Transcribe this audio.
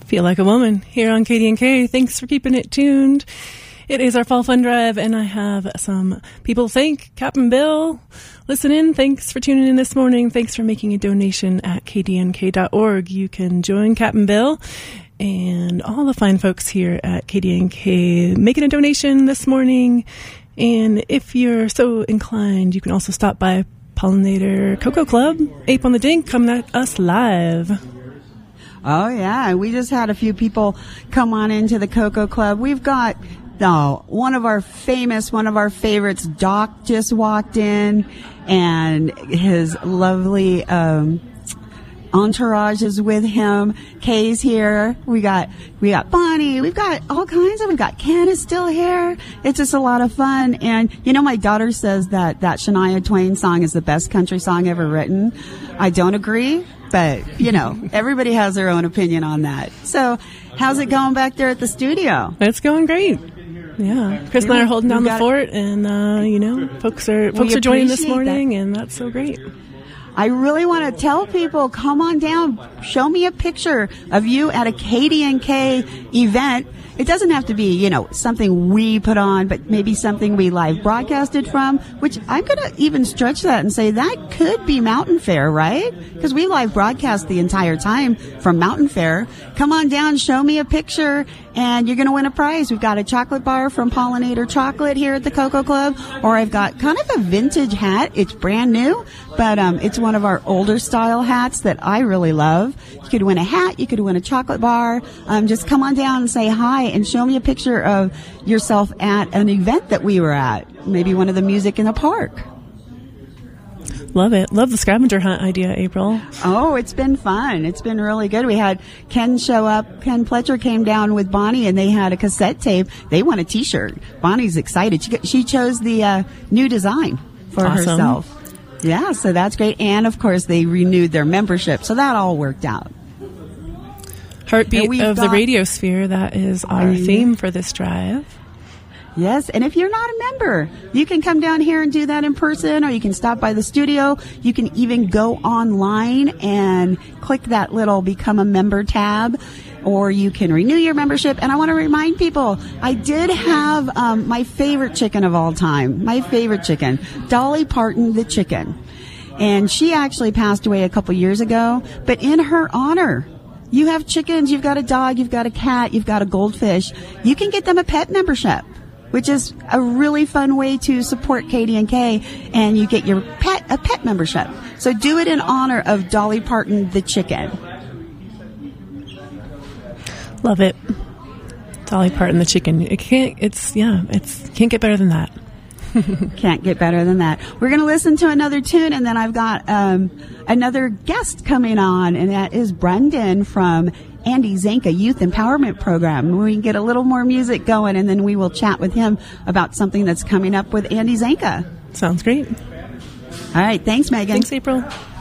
Feel Like a Woman here on KDNK. Thanks for keeping it tuned. It is our fall fund drive, and I have some people thank. Captain Bill, listen in. Thanks for tuning in this morning. Thanks for making a donation at kdnk.org. You can join Captain Bill and all the fine folks here at KDNK making a donation this morning. And if you're so inclined, you can also stop by Pollinator Cocoa Club, Ape on the Dink, coming at us live. Oh, yeah. We just had a few people come on into the Cocoa Club. We've got one of our favorites, Doc, just walked in, and his lovely entourage is with him. Kay's here. We got Bonnie. We've got all kinds of. We've got Ken is still here. It's just a lot of fun. And my daughter says that Shania Twain song is the best country song ever written. I don't agree, but everybody has their own opinion on that. So, how's it going back there at the studio? It's going great. Yeah, Chris and I are holding down the fort, and folks are joining this morning, and that's so great. I really want to tell people, come on down, show me a picture of you at a KDNK event. It doesn't have to be, something we put on, but maybe something we live broadcasted from, which I'm going to even stretch that and say that could be Mountain Fair, right? Because we live broadcast the entire time from Mountain Fair. Come on down, show me a picture, and you're going to win a prize. We've got a chocolate bar from Pollinator Chocolate here at the Cocoa Club, or I've got kind of a vintage hat. It's brand new, but it's one of our older style hats that I really love. You could win a hat, you could win a chocolate bar. Just come on down and say hi and show me a picture of yourself at an event that we were at. Maybe one of the music in the park. Love it. Love the scavenger hunt idea, April. Oh, it's been fun. It's been really good. We had Ken show up. Ken Pletcher came down with Bonnie, and they had a cassette tape. They won a T-shirt. Bonnie's excited. She chose the new design for herself. Yeah, so that's great. And, of course, they renewed their membership, so that all worked out. Heartbeat of the Radio Sphere, that is our theme for this drive. Yes, and if you're not a member, you can come down here and do that in person, or you can stop by the studio. You can even go online and click that little Become a Member tab, or you can renew your membership. And I want to remind people, I did have my favorite chicken of all time, Dolly Parton the chicken. And she actually passed away a couple years ago, but in her honor, you have chickens, you've got a dog, you've got a cat, you've got a goldfish. You can get them a pet membership, which is a really fun way to support KDNK, and you get your pet a pet membership. So do it in honor of Dolly Parton the chicken. Love it. Dolly Parton the chicken. It can't get better than that. Can't get better than that. We're going to listen to another tune, and then I've got another guest coming on, and that is Brendan from Andy Zanka Youth Empowerment Program. We can get a little more music going, and then we will chat with him about something that's coming up with Andy Zanka. Sounds great. All right. Thanks, Megan. Thanks, April.